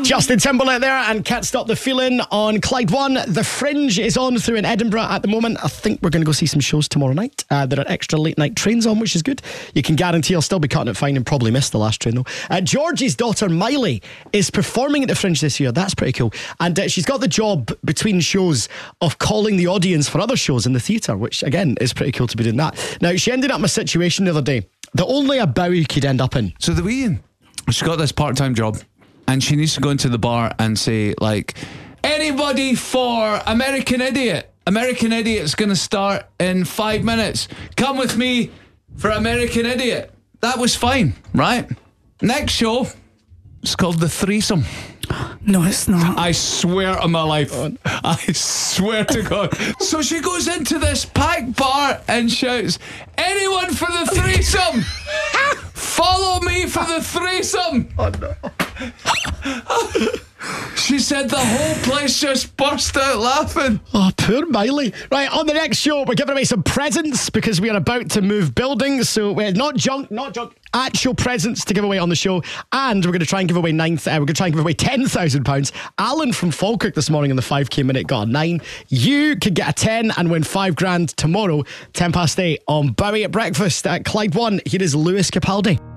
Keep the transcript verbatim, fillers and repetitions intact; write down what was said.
Justin Timberlake there and Can't Stop the Feeling on Clyde One. The Fringe is on through in Edinburgh at the moment. I think we're going to go see some shows tomorrow night. Uh, there are extra late night trains on, which is good. You can guarantee I'll still be cutting it fine and probably miss the last train though. Uh, Georgie's daughter Miley is performing at the Fringe this year. That's pretty cool. And uh, she's got the job between shows of calling the audience for other shows in the theatre, which again is pretty cool to be doing that. Now, she ended up in a situation the other day that only a Bowie could end up in. So the wee, she's got this part-time job and she needs to go into the bar and say, like, anybody for American Idiot? American Idiot's going to start in five minutes. Come with me for American Idiot. That was fine, right? Next show, it's called The Threesome. No, it's not. I swear on my life. I swear to God. So she goes into this packed bar and shouts, anyone for the threesome? Follow me for the threesome. Oh no. She said the whole place just burst out laughing. Oh, poor Miley. Right, on the next show, we're giving away some presents because we are about to move buildings. So we're not junk, not junk, actual presents to give away on the show. And we're going to try and give away nine. Uh, we're going to try and give away ten thousand pounds. Alan from Falkirk this morning in the five K minute got a nine. You could get a ten and win five grand tomorrow, ten past eight on Bowie at Breakfast at Clyde One. Here is Lewis Capaldi.